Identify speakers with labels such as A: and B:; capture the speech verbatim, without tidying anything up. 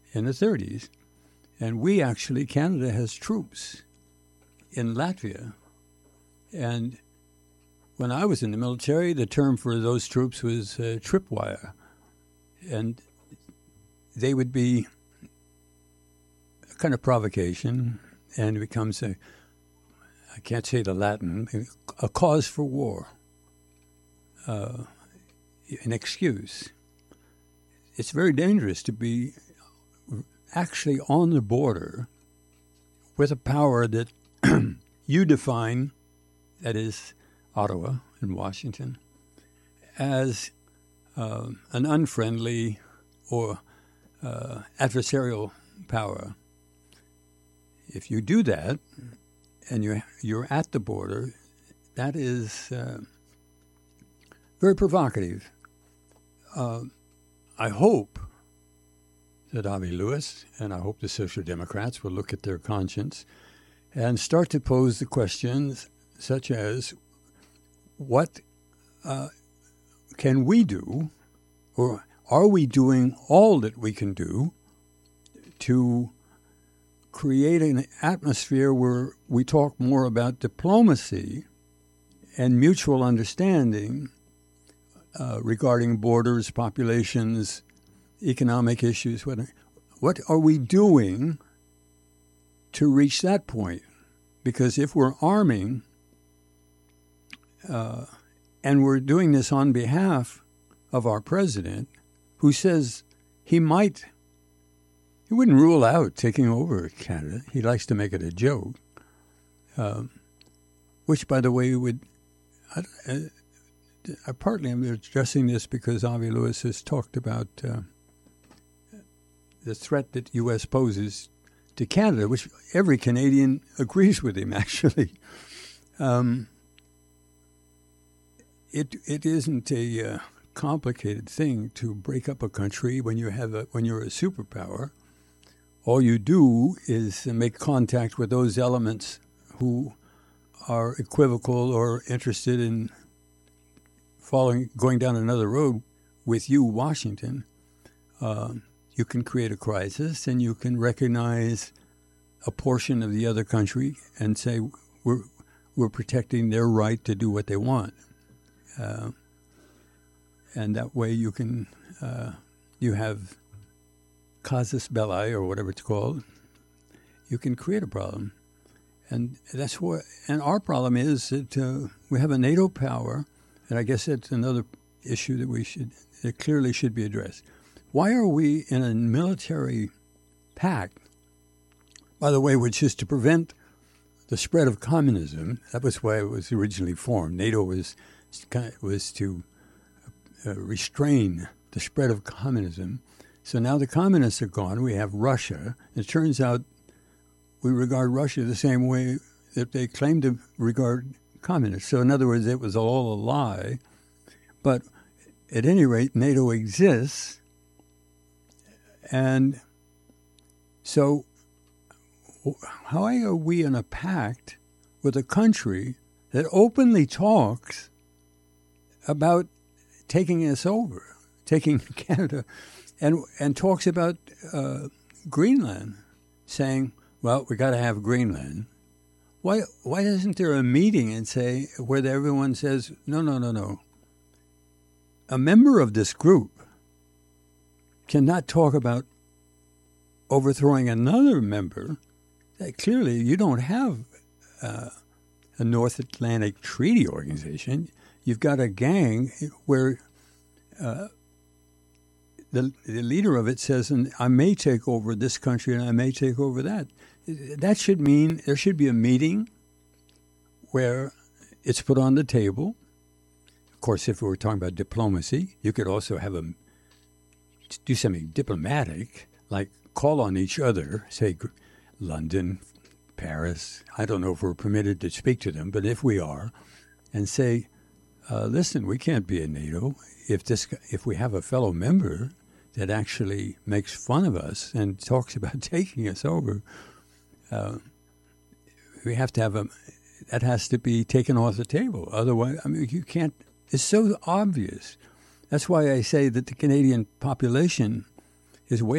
A: in the thirties. And we actually, Canada has troops in Latvia. And when I was in the military, the term for those troops was uh, tripwire. And they would be a kind of provocation, and it becomes a, I can't say the Latin, a cause for war, uh, an excuse. It's very dangerous to be actually on the border with a power that you define, that is Ottawa and Washington, as uh, an unfriendly or uh, adversarial power. If you do that and you're, you're at the border, that is uh, very provocative. Uh, I hope that Avi Lewis, and I hope the Social Democrats will look at their conscience and start to pose the questions such as, what uh, can we do, or are we doing all that we can do to create an atmosphere where we talk more about diplomacy and mutual understanding uh, regarding borders, populations, economic issues? What, what are we doing to reach that point? Because if we're arming, uh, and we're doing this on behalf of our president, who says he might, he wouldn't rule out taking over Canada. He likes to make it a joke, um, which, by the way, would, I, I, partly I'm addressing this because Avi Lewis has talked about uh, the threat that U S poses to Canada, which every Canadian agrees with him, actually. Um, it it isn't a uh, complicated thing to break up a country when you have a, when you're a superpower. All you do is make contact with those elements who are equivocal or interested in following, going down another road with you, Washington. Uh, you can create a crisis, and you can recognize a portion of the other country and say we're we're protecting their right to do what they want, uh, and that way you can uh, you have casus belli, or whatever it's called. You can create a problem, and that's what. And our problem is that uh, we have a NATO power, and I guess that's another issue that we should that clearly should be addressed. Why are we in a military pact, by the way, which is to prevent the spread of communism? That was why it was originally formed. NATO was was to uh, restrain the spread of communism. So now the communists are gone. We have Russia. It turns out we regard Russia the same way that they claim to regard communists. So in other words, it was all a lie. But at any rate, NATO exists. And so how are we in a pact with a country that openly talks about taking us over, taking Canada, and and talks about uh, Greenland, saying, well, we got to have Greenland. Why why isn't there a meeting and say where everyone says, no, no, no, no. A member of this group cannot talk about overthrowing another member. Clearly, you don't have uh, a North Atlantic Treaty Organization. You've got a gang where uh, the, the leader of it says, and I may take over this country and I may take over that. That should mean there should be a meeting where it's put on the table. Of course, if we were talking about diplomacy, you could also have a do something diplomatic, like call on each other, say London, Paris. I don't know if we're permitted to speak to them, but if we are, and say, uh, listen, we can't be in NATO if this if we have a fellow member that actually makes fun of us and talks about taking us over. Uh, we have to have a that has to be taken off the table. Otherwise, I mean, you can't. It's so obvious. That's why I say that the Canadian population is way